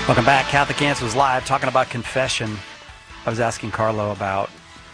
Welcome back. Catholic Answers Live, talking about confession. I was asking Carlo about,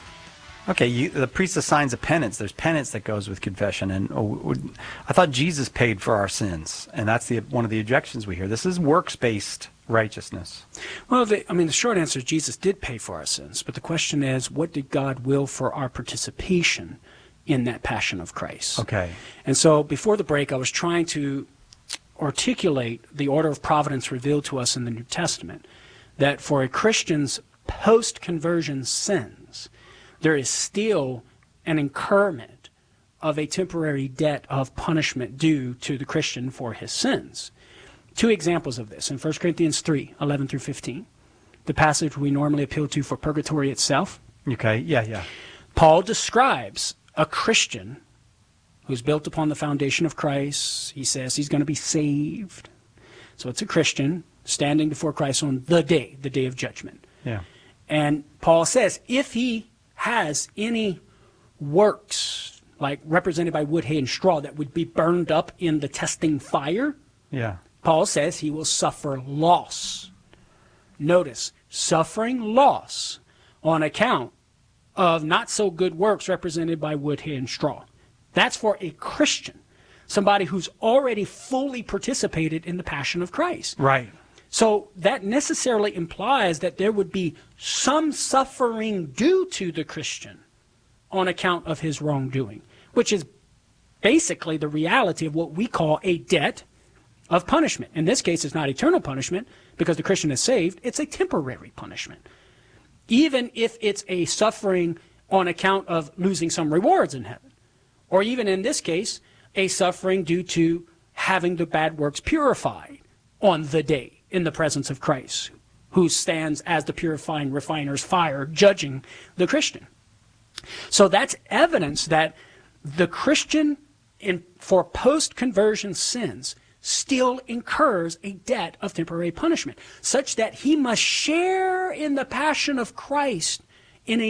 the priest assigns a penance. There's penance that goes with confession. And I thought Jesus paid for our sins. And that's one of the objections we hear. This is works-based righteousness. Well, the short answer is Jesus did pay for our sins. But the question is, what did God will for our participation in that passion of Christ? Okay. And so before the break, I was trying to articulate the order of providence revealed to us in the New Testament, that for a Christian's post-conversion sins, there is still an incurment of a temporary debt of punishment due to the Christian for his sins. Two examples of this in 1 Corinthians 3, 11 through 15, the passage we normally appeal to for purgatory itself. Okay, yeah. Paul describes a Christian who's built upon the foundation of Christ. He says he's going to be saved. So it's a Christian standing before Christ on the day of judgment. Yeah. And Paul says if he has any works, like represented by wood, hay, and straw, that would be burned up in the testing fire, yeah, Paul says he will suffer loss. Notice, suffering loss on account of not so good works represented by wood, hay, and straw. That's for a Christian, somebody who's already fully participated in the passion of Christ. Right. So that necessarily implies that there would be some suffering due to the Christian on account of his wrongdoing, which is basically the reality of what we call a debt of punishment. In this case, it's not eternal punishment because the Christian is saved. It's a temporary punishment. Even if it's a suffering on account of losing some rewards in heaven, or even in this case, a suffering due to having the bad works purified on the day in the presence of Christ, who stands as the purifying refiner's fire, judging the Christian. So that's evidence that the Christian, for post-conversion sins, still incurs a debt of temporary punishment, such that he must share in the passion of Christ in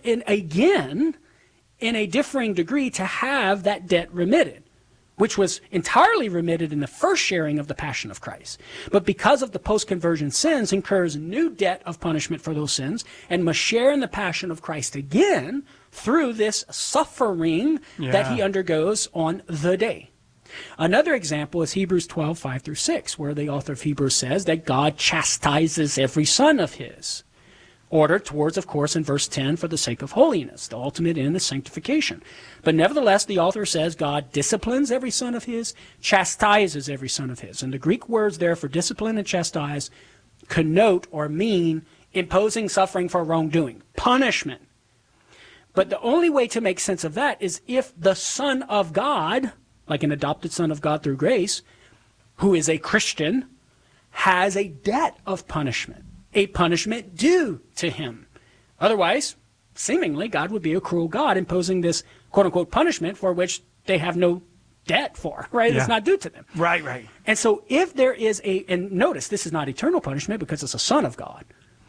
a differing degree to have that debt remitted, which was entirely remitted in the first sharing of the passion of Christ. But because of the post-conversion sins, incurs new debt of punishment for those sins and must share in the passion of Christ again through this suffering that he undergoes on the day. Another example is Hebrews 12, 5 through 6, where the author of Hebrews says that God chastises every son of his. Ordered towards, of course, in verse 10, for the sake of holiness, the ultimate end is sanctification. But nevertheless, the author says God disciplines every son of his, chastises every son of his. And the Greek words there for discipline and chastise connote or mean imposing suffering for wrongdoing, punishment. But the only way to make sense of that is if the Son of God, like an adopted son of God through grace, who is a Christian, has a debt of punishment, a punishment due to him. Otherwise, seemingly, God would be a cruel God imposing this quote-unquote punishment for which they have no debt for, right? Yeah. It's not due to them. Right. And so if there is and notice, this is not eternal punishment because it's a son of God.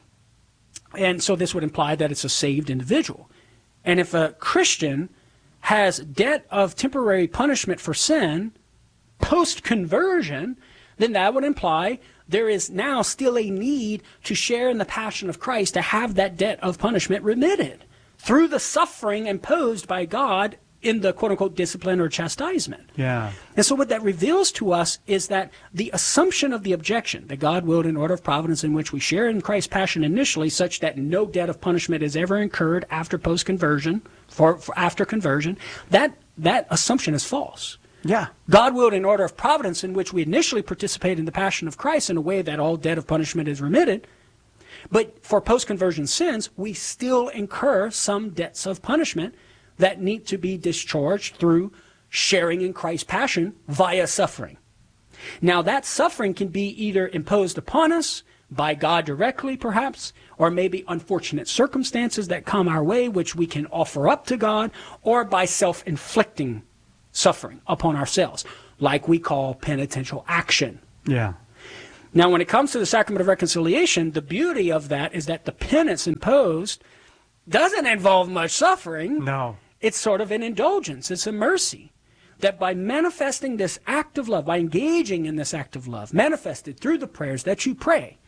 And so this would imply that it's a saved individual. And if a Christian has debt of temporary punishment for sin, post-conversion, then that would imply there is now still a need to share in the passion of Christ to have that debt of punishment remitted through the suffering imposed by God in the quote-unquote discipline or chastisement. Yeah. And so what that reveals to us is that the assumption of the objection that God willed an order of providence in which we share in Christ's passion initially such that no debt of punishment is ever incurred after post-conversion, for after conversion, that assumption is false. Yeah. God willed an order of providence in which we initially participate in the passion of Christ in a way that all debt of punishment is remitted. But for post-conversion sins, we still incur some debts of punishment that need to be discharged through sharing in Christ's passion via suffering. Now, that suffering can be either imposed upon us by God directly, perhaps, or maybe unfortunate circumstances that come our way, which we can offer up to God, or by self-inflicting suffering upon ourselves, like we call penitential action. Yeah. Now, when it comes to the sacrament of reconciliation, the beauty of that is that the penance imposed doesn't involve much suffering. No. It's sort of an indulgence. It's a mercy. That by manifesting this act of love, by engaging in this act of love, manifested through the prayers that you pray,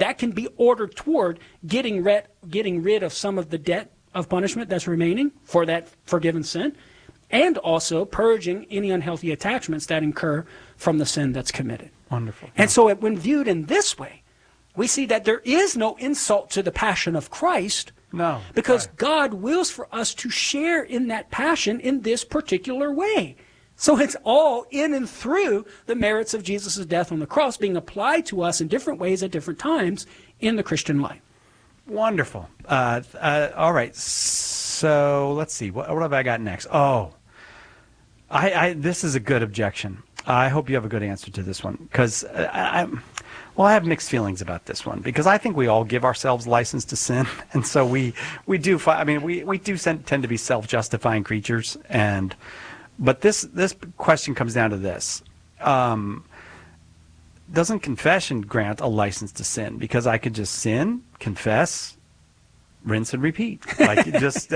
that can be ordered toward getting rid of some of the debt of punishment that's remaining for that forgiven sin, and also purging any unhealthy attachments that incur from the sin that's committed. Wonderful. And so when viewed in this way, we see that there is no insult to the passion of Christ. No. Because God wills for us to share in that passion in this particular way. So it's all in and through the merits of Jesus' death on the cross being applied to us in different ways at different times in the Christian life. Wonderful. All right. So let's see. What have I got next? Oh, this is a good objection. I hope you have a good answer to this one, because I have mixed feelings about this one, because I think we all give ourselves license to sin, and so we do tend to be self-justifying creatures, but this question comes down to this: doesn't confession grant a license to sin? Because I could just sin, confess, rinse and repeat, like just.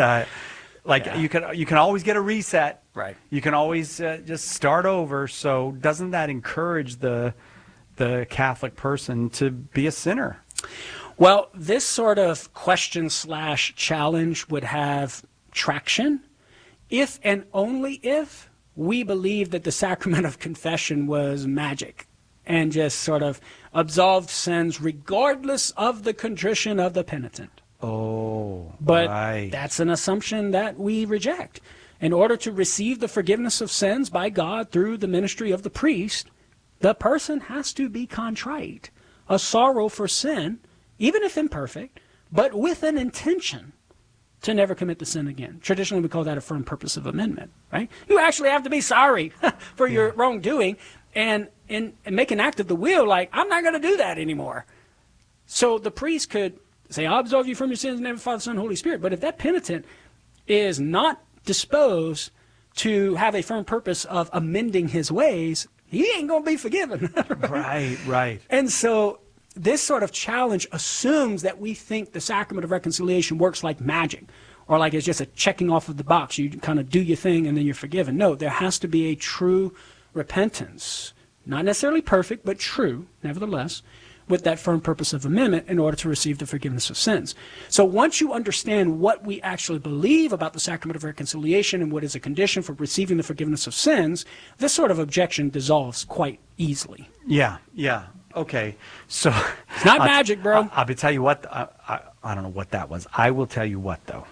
You can always get a reset. Right. You can always just start over. So doesn't that encourage the Catholic person to be a sinner? Well, this sort of question/challenge would have traction if and only if we believe that the sacrament of confession was magic and just sort of absolved sins regardless of the contrition of the penitent. Oh, but right. That's an assumption that we reject. In order to receive the forgiveness of sins by God through the ministry of the priest, the person has to be contrite, a sorrow for sin, even if imperfect, but with an intention to never commit the sin again. Traditionally, we call that a firm purpose of amendment, right? You actually have to be sorry for your wrongdoing and make an act of the will, like, I'm not going to do that anymore. So the priest could say, I'll absolve you from your sins in the name of the Father, Son, and Holy Spirit. But if that penitent is not disposed to have a firm purpose of amending his ways, he ain't going to be forgiven. Right. And so this sort of challenge assumes that we think the sacrament of reconciliation works like magic, or like it's just a checking off of the box. You kind of do your thing and then you're forgiven. No, there has to be a true repentance. Not necessarily perfect, but true, nevertheless, with that firm purpose of amendment in order to receive the forgiveness of sins. So once you understand what we actually believe about the sacrament of reconciliation and what is a condition for receiving the forgiveness of sins, this sort of objection dissolves quite easily. Yeah. Okay. So it's not magic, bro. I'll tell you what. I don't know what that was. I will tell you what, though.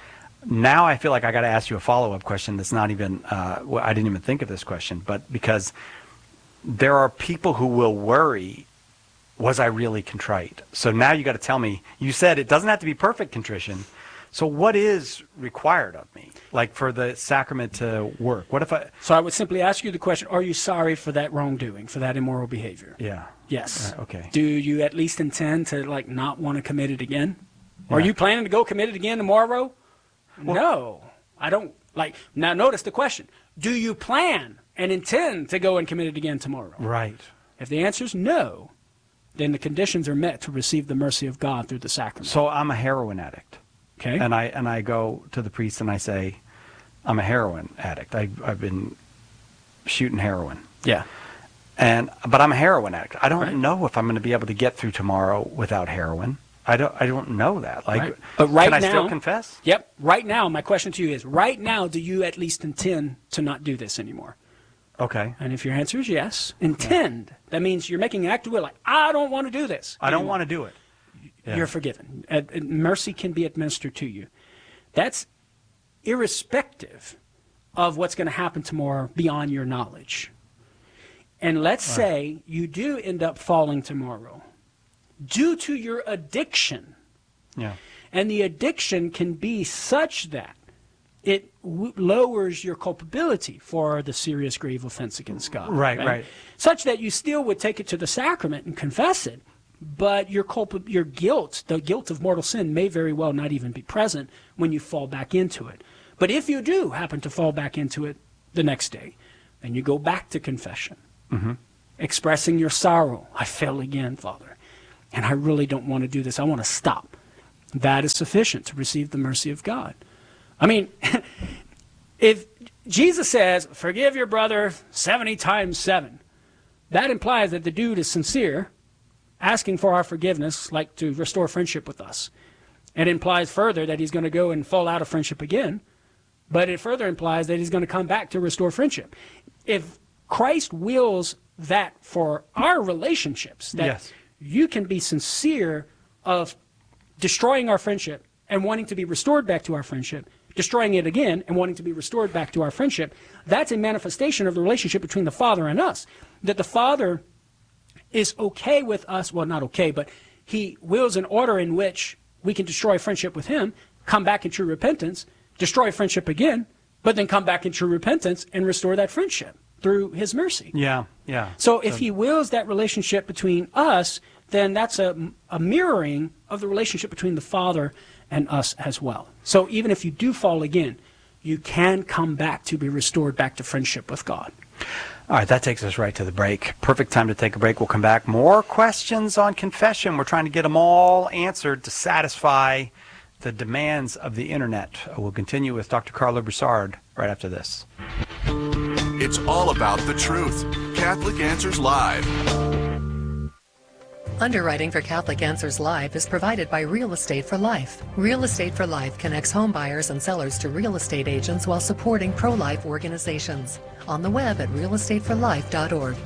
Now I feel like I got to ask you a follow-up question that's not even, I didn't even think of this question, but because there are people who will worry, was I really contrite? So now you got to tell me, you said it doesn't have to be perfect contrition. So what is required of me, like for the sacrament to work? What if So I would simply ask you the question, are you sorry for that wrongdoing, for that immoral behavior? Yeah. Yes. Okay. Do you at least intend to not want to commit it again? Yeah. Are you planning to go commit it again tomorrow? Well, no. I don't. Now notice the question. Do you plan and intend to go and commit it again tomorrow? Right. If the answer is no, then the conditions are met to receive the mercy of God through the sacrament. So I'm a heroin addict. Okay. And I go to the priest and I say, I'm a heroin addict. I've been shooting heroin. Yeah. But I'm a heroin addict. I don't know if I'm going to be able to get through tomorrow without heroin. I don't know that. But can I still confess? Yep. Right now, my question to you is, right now, do you at least intend to not do this anymore? Okay. And if your answer is yes, intend. Yeah. That means you're making an act of will, like, I don't want to do this. I don't want to do it. Yeah. You're forgiven. Mercy can be administered to you. That's irrespective of what's going to happen tomorrow beyond your knowledge. And let's say you do end up falling tomorrow due to your addiction. Yeah. And the addiction can be such that it lowers your culpability for the serious grave offense against God. Right. Such that you still would take it to the sacrament and confess it, but your guilt, the guilt of mortal sin, may very well not even be present when you fall back into it. But if you do happen to fall back into it the next day, then you go back to confession, expressing your sorrow. I fell again, Father, and I really don't want to do this. I want to stop. That is sufficient to receive the mercy of God. I mean, if Jesus says, forgive your brother 70 times 7, that implies that the dude is sincere asking for our forgiveness, like to restore friendship with us. It implies further that he's going to go and fall out of friendship again, but it further implies that he's going to come back to restore friendship. If Christ wills that for our relationships, that Yes. you can be sincere of destroying our friendship and wanting to be restored back to our friendship, destroying it again and wanting to be restored back to our friendship, that's a manifestation of the relationship between the Father and us. That the Father is okay with us, well, not okay, but he wills an order in which we can destroy friendship with him, come back in true repentance, destroy friendship again, but then come back in true repentance and restore that friendship through his mercy. Yeah, yeah. So if he wills that relationship between us, then that's a mirroring of the relationship between the Father and us as well. So even if you do fall again, you can come back to be restored back to friendship with God. All right, that takes us right to the break. Perfect time to take a break. We'll come back. More questions on confession. We're trying to get them all answered to satisfy the demands of the internet. We'll continue with Dr. Carlo Broussard right after this. It's all about the truth. Catholic Answers Live. Underwriting for Catholic Answers Live is provided by Real Estate for Life. Real Estate for Life connects home buyers and sellers to real estate agents while supporting pro-life organizations. On the web at realestateforlife.org.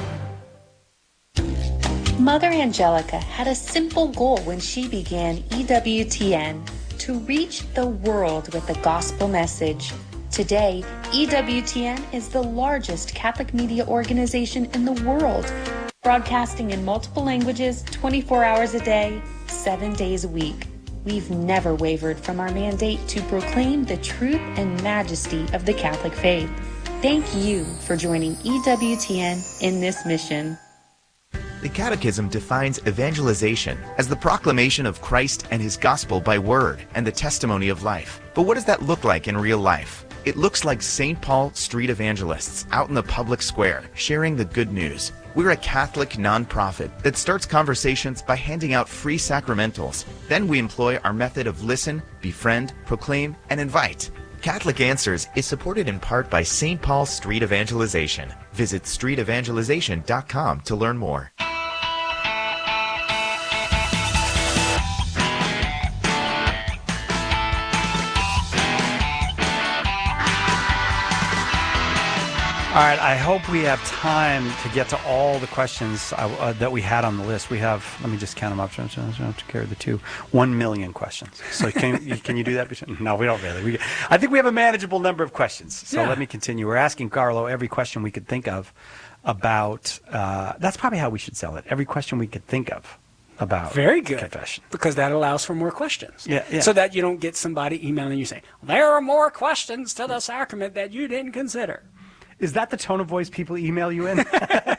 Mother Angelica had a simple goal when she began EWTN: to reach the world with the gospel message. Today, EWTN is the largest Catholic media organization in the world, broadcasting in multiple languages 24 hours a day, 7 days a week. We've never wavered from our mandate to proclaim the truth and majesty of the Catholic faith. Thank you for joining EWTN in this mission. The Catechism defines evangelization as the proclamation of Christ and his gospel by word and the testimony of life. But what does that look like in real life? It looks like St. Paul Street Evangelists out in the public square, sharing the good news. We're a Catholic nonprofit that starts conversations by handing out free sacramentals. Then we employ our method of listen, befriend, proclaim, and invite. Catholic Answers is supported in part by St. Paul Street Evangelization. Visit streetevangelization.com to learn more. All right, I hope we have time to get to all the questions that we had on the list. We have, let me just count them up. I have to carry the two. 1 million questions. So can you do that? No, we don't really. I think we have a manageable number of questions. So Let me continue. We're asking Carlo every question we could think of about, that's probably how we should sell it. Every question we could think of about Very good. confession. Because that allows for more questions. Yeah. So that you don't get somebody emailing you saying, there are more questions to the sacrament that you didn't consider. Is that the tone of voice people email you in?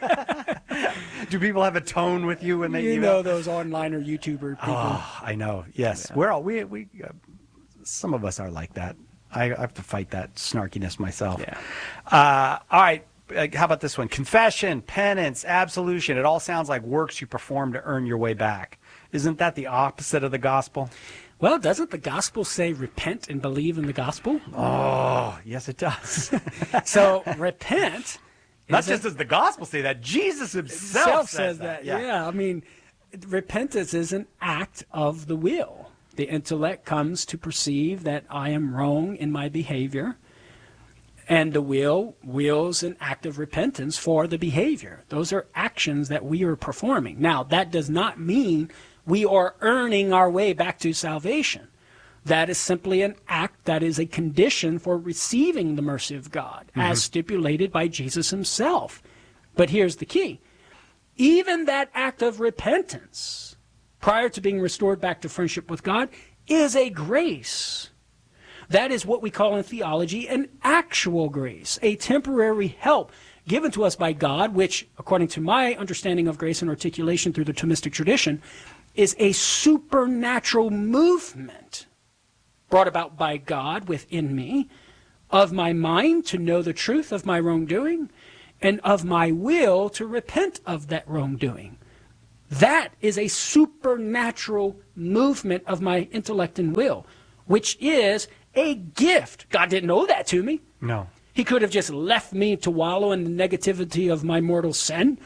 Do people have a tone with you when they email? You know those online or YouTuber people. Oh, I know. Yes, Yeah. we're all we some of us are like that. I have to fight that snarkiness myself. Yeah. All right. How about this one? Confession, penance, absolution. It all sounds like works you perform to earn your way back. Isn't that the opposite of the gospel? Well, doesn't the gospel say repent and believe in the gospel? Oh, yes, it does. So repent. Not just does the gospel say that, Jesus himself says that. Yeah, I mean, repentance is an act of the will. The intellect comes to perceive that I am wrong in my behavior, and the will wills an act of repentance for the behavior. Those are actions that we are performing. Now, that does not mean we are earning our way back to salvation. That is simply an act that is a condition for receiving the mercy of God, as stipulated by Jesus himself. But here's the key. Even that act of repentance, prior to being restored back to friendship with God, is a grace. That is what we call in theology an actual grace, a temporary help given to us by God, which, according to my understanding of grace and articulation through the Thomistic tradition, is a supernatural movement brought about by God within me of my mind to know the truth of my wrongdoing and of my will to repent of that wrongdoing. That is a supernatural movement of my intellect and will, which is a gift. God didn't owe that to me. No. He could have just left me to wallow in the negativity of my mortal sin,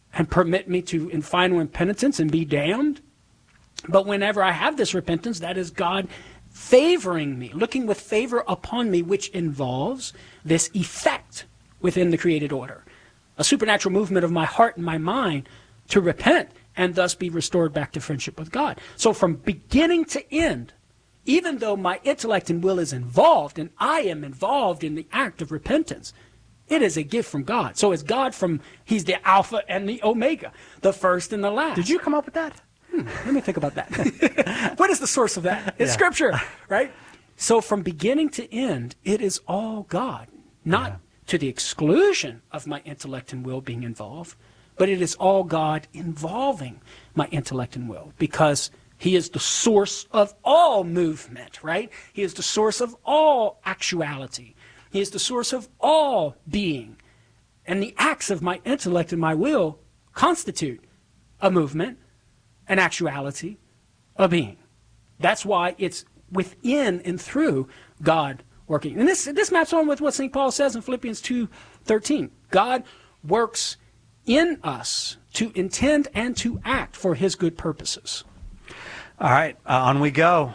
and permit me to, in final impenitence, and be damned. But whenever I have this repentance, that is God favoring me, looking with favor upon me, which involves this effect within the created order, a supernatural movement of my heart and my mind to repent and thus be restored back to friendship with God. So from beginning to end, even though my intellect and will is involved, and I am involved in the act of repentance, it is a gift from God. So it's God he's the Alpha and the Omega, the first and the last. Did you come up with that? Let me think about that. What is the source of that? It's Scripture, right? So from beginning to end, it is all God, not to the exclusion of my intellect and will being involved, but it is all God involving my intellect and will, because he is the source of all movement, right? He is the source of all actuality. He is the source of all being. And the acts of my intellect and my will constitute a movement, an actuality, a being. That's why it's within and through God working. And this maps on with what St. Paul says in Philippians 2:13. God works in us to intend and to act for his good purposes. All right, on we go.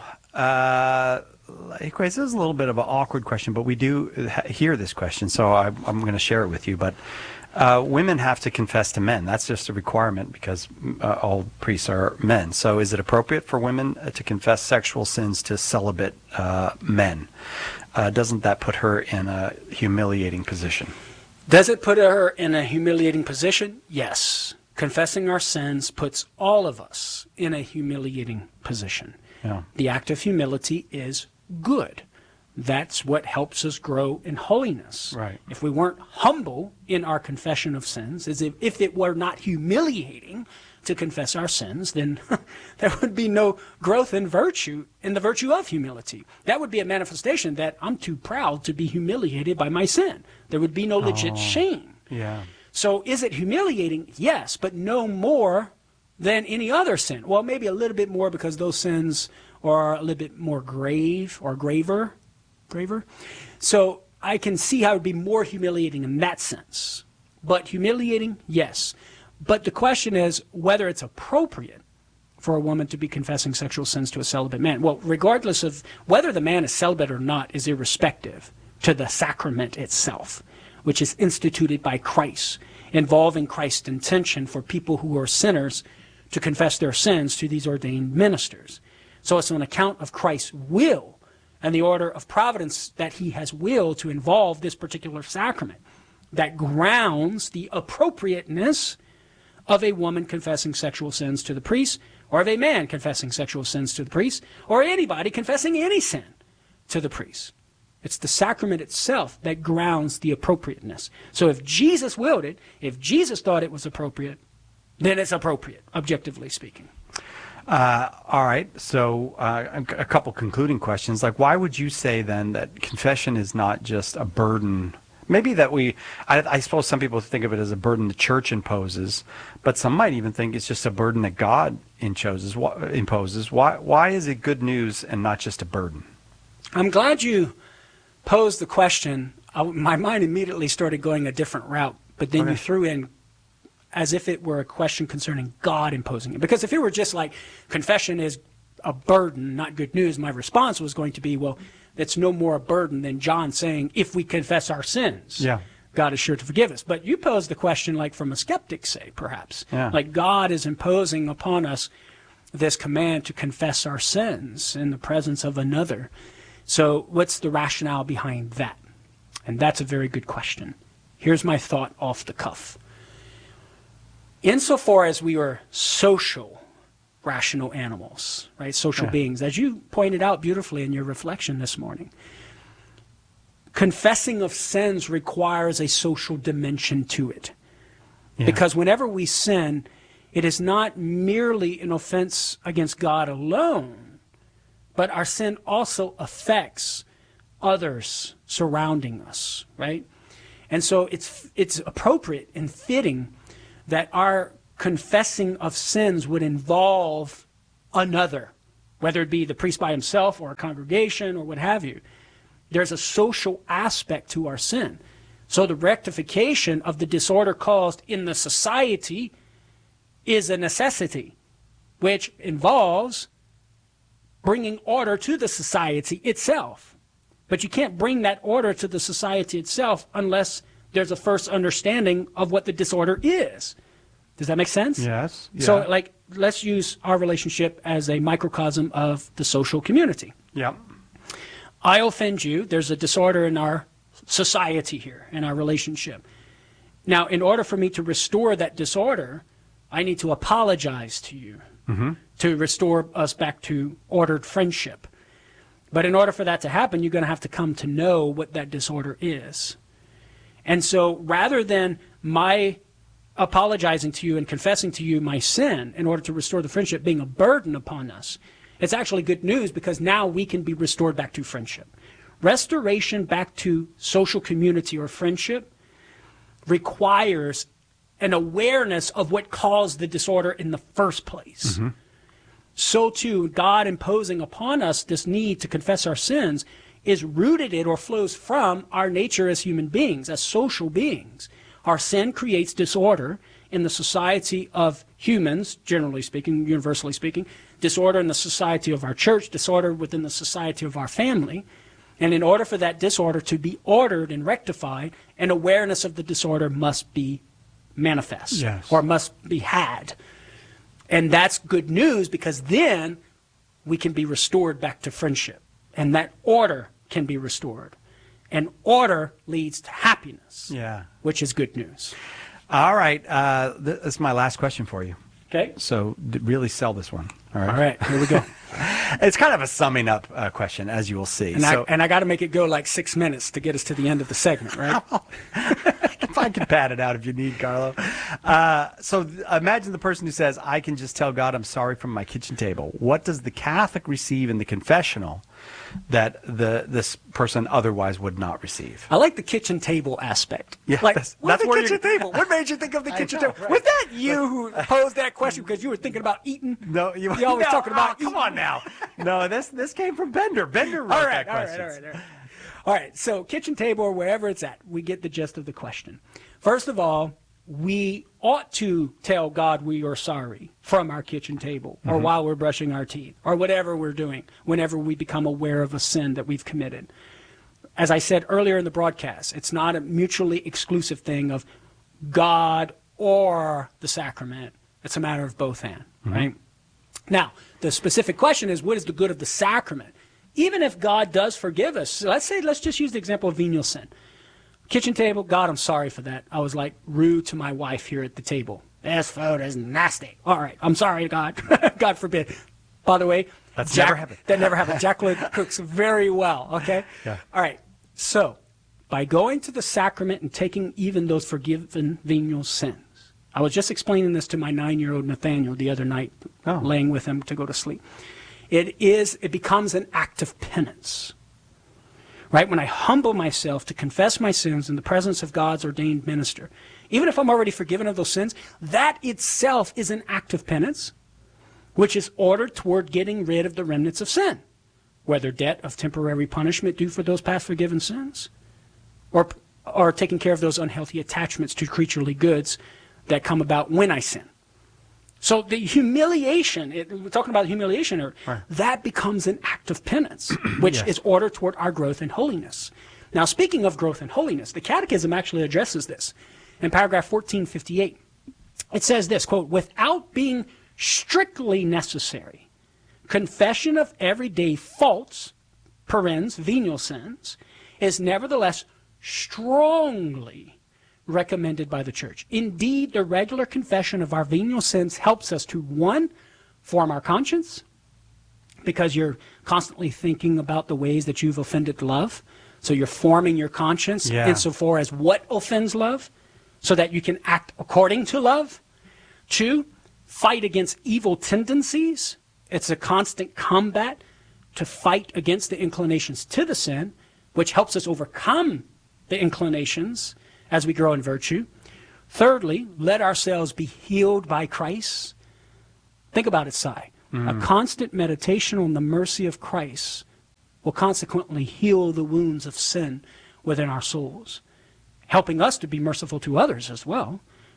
This is a little bit of an awkward question, but we do hear this question, so I'm going to share it with you. But women have to confess to men. That's just a requirement because all priests are men. So is it appropriate for women to confess sexual sins to celibate men? Doesn't that put her in a humiliating position? Does it put her in a humiliating position? Yes. Confessing our sins puts all of us in a humiliating position. Yeah. The act of humility is good. That's what helps us grow in holiness. Right. If we weren't humble in our confession of sins, as if it were not humiliating to confess our sins, then there would be no growth in virtue, in the virtue of humility. That would be a manifestation that I'm too proud to be humiliated by my sin. There would be no legit shame. Yeah. So is it humiliating? Yes, but no more than any other sin. Well, maybe a little bit more because those sins are a little bit more grave or graver. So I can see how it would be more humiliating in that sense. But humiliating, yes. But the question is whether it's appropriate for a woman to be confessing sexual sins to a celibate man. Well, regardless of whether the man is celibate or not is irrespective to the sacrament itself, which is instituted by Christ, involving Christ's intention for people who are sinners to confess their sins to these ordained ministers. So it's on account of Christ's will and the order of providence that he has willed to involve this particular sacrament that grounds the appropriateness of a woman confessing sexual sins to the priest, or of a man confessing sexual sins to the priest, or anybody confessing any sin to the priest. It's the sacrament itself that grounds the appropriateness. So if Jesus willed it, if Jesus thought it was appropriate, then it's appropriate, objectively speaking. All right, so a couple concluding questions. Like, why would you say then that confession is not just a burden? Maybe that I suppose some people think of it as a burden the church imposes, but some might even think it's just a burden that God imposes. Why is it good news and not just a burden? I'm glad you posed the question. My mind immediately started going a different route, but then you threw in as if it were a question concerning God imposing it. Because if it were just like confession is a burden, not good news, my response was going to be, well, it's no more a burden than John saying, if we confess our sins, God is sure to forgive us. But you posed the question like from a skeptic's say, perhaps. Yeah. Like God is imposing upon us this command to confess our sins in the presence of another. So what's the rationale behind that? And that's a very good question. Here's my thought off the cuff. Insofar as we are social, rational animals, right? Social beings, as you pointed out beautifully in your reflection this morning, confessing of sins requires a social dimension to it. Yeah. Because whenever we sin, it is not merely an offense against God alone, but our sin also affects others surrounding us, right? And so it's appropriate and fitting that our confessing of sins would involve another, whether it be the priest by himself or a congregation or what have you. There's a social aspect to our sin. So the rectification of the disorder caused in the society is a necessity, which involves bringing order to the society itself. But you can't bring that order to the society itself unless there's a first understanding of what the disorder is. Does that make sense? Yes. So, Yeah. like, let's use our relationship as a microcosm of the social community. Yeah. I offend you. There's a disorder in our society here, in our relationship. Now, in order for me to restore that disorder, I need to apologize to you to restore us back to ordered friendship. But in order for that to happen, you're going to have to come to know what that disorder is. And so rather than my apologizing to you and confessing to you my sin in order to restore the friendship being a burden upon us, it's actually good news because now we can be restored back to friendship. Restoration back to social community or friendship requires an awareness of what caused the disorder in the first place. So too, God imposing upon us this need to confess our sins is rooted in or flows from our nature as human beings, as social beings. Our sin creates disorder in the society of humans, generally speaking, universally speaking, disorder in the society of our church, disorder within the society of our family. And in order for that disorder to be ordered and rectified, an awareness of the disorder must be manifest, Yes. or must be had. And that's good news because then we can be restored back to friendship. And that order can be restored. And order leads to happiness, Yeah. which is good news. All right. This is my last question for you. Okay? So really sell this one. All right. All right, here we go. It's kind of a summing up question, as you will see. And I got to make it go like 6 minutes to get us to the end of the segment, right? If I can pad it out if you need, Carlo. So imagine the person who says, I can just tell God I'm sorry from my kitchen table. What does the Catholic receive in the confessional that this person otherwise would not receive? I like the kitchen table aspect. Yeah, like, that's what's the where kitchen table? What made you think of the kitchen table? right. Was that you who posed that question because you were thinking about eating? No, you always no, talking about come eating. on now. No, this came from Bender. Bender wrote that question. All right, so kitchen table or wherever it's at, we get the gist of the question. First of all, we ought to tell God we are sorry from our kitchen table or while we're brushing our teeth or whatever we're doing whenever we become aware of a sin that we've committed. As I said earlier in the broadcast, it's not a mutually exclusive thing of God or the sacrament. It's a matter of both and, right? Now, the specific question is, what is the good of the sacrament? Even if God does forgive us, so let's just use the example of venial sin. Kitchen table, God, I'm sorry for that. I was like rude to my wife here at the table. This food is nasty. All right, I'm sorry, God. God forbid. By the way, That's never happened. That never happened. Jacqueline cooks very well, okay? Yeah. All right, so by going to the sacrament and taking even those forgiven venial sins, I was just explaining this to my 9-year-old Nathaniel the other night, laying with him to go to sleep. It becomes an act of penance. Right? When I humble myself to confess my sins in the presence of God's ordained minister, even if I'm already forgiven of those sins, that itself is an act of penance, which is ordered toward getting rid of the remnants of sin, whether debt of temporary punishment due for those past forgiven sins, or taking care of those unhealthy attachments to creaturely goods that come about when I sin. So the humiliation, we're talking about humiliation, Right. that becomes an act of penance, which Yes. is ordered toward our growth in holiness. Now, speaking of growth in holiness, the Catechism actually addresses this. In paragraph 1458, it says this, quote, without being strictly necessary, confession of everyday faults, venial sins, is nevertheless strongly recommended by the Church. Indeed, the regular confession of our venial sins helps us to, 1, form our conscience, because you're constantly thinking about the ways that you've offended love. So you're forming your conscience insofar as what offends love, so that you can act according to love. 2, fight against evil tendencies. It's a constant combat to fight against the inclinations to the sin, which helps us overcome the inclinations as we grow in virtue. Thirdly, let ourselves be healed by Christ. Think about it, Si. A constant meditation on the mercy of Christ will consequently heal the wounds of sin within our souls, helping us to be merciful to others as well,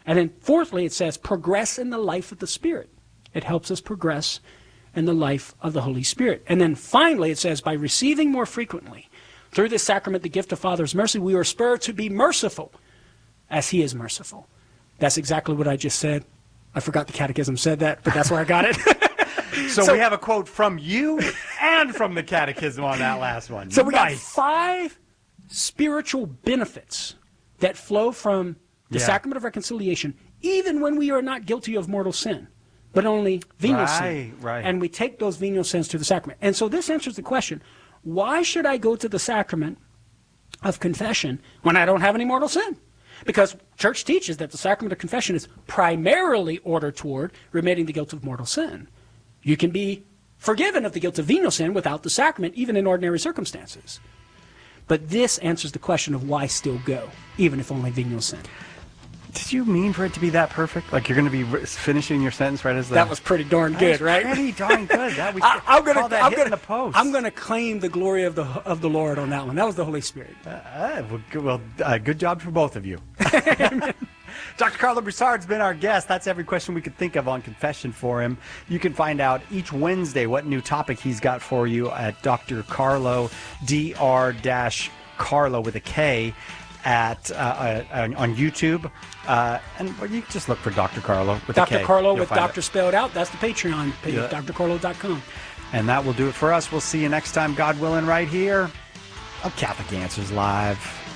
And then fourthly, it says progress in the life of the Spirit. It helps us progress in the life of the Holy Spirit. And then finally, it says by receiving more frequently through this sacrament the gift of Father's mercy, we are spurred to be merciful as he is merciful. That's exactly what I just said. I forgot the catechism said that, but that's where I got it. So we have a quote from you and from the catechism on that last one. So we got 5 spiritual benefits that flow from the sacrament of reconciliation, even when we are not guilty of mortal sin, but only venial sin. Right. And we take those venial sins to the sacrament. And so this answers the question, why should I go to the sacrament of confession when I don't have any mortal sin? Because Church teaches that the sacrament of confession is primarily ordered toward remitting the guilt of mortal sin. You can be forgiven of the guilt of venial sin without the sacrament, even in ordinary circumstances. But this answers the question of why still go, even if only venial sin. Did you mean for it to be that perfect? Like you're going to be finishing your sentence right as the... That was pretty darn good, right? Pretty darn good. That we I'm hitting the post. I'm going to claim the glory of the Lord on that one. That was the Holy Spirit. Good job for both of you. Dr. Carlo Broussard's been our guest. That's every question we could think of on confession for him. You can find out each Wednesday what new topic he's got for you at Dr. Carlo, Dr-Carlo with a K, on YouTube. And you can just look for Dr. Carlo with a K. Dr. Carlo You'll with find Dr. spelled out. That's the Patreon page, Yeah. drcarlo.com. And that will do it for us. We'll see you next time, God willing, right here on Catholic Answers Live.